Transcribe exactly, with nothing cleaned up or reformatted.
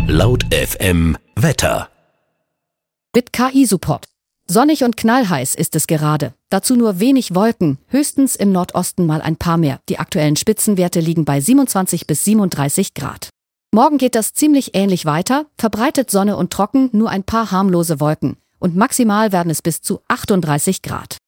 Laut F M Wetter. Mit K I-Support. Sonnig und knallheiß ist es gerade. Dazu nur wenig Wolken, höchstens im Nordosten mal ein paar mehr. Die aktuellen Spitzenwerte liegen bei siebenundzwanzig bis siebenunddreißig Grad. Morgen geht das ziemlich ähnlich weiter, verbreitet Sonne und trocken, nur ein paar harmlose Wolken. Und maximal werden es bis zu achtunddreißig Grad.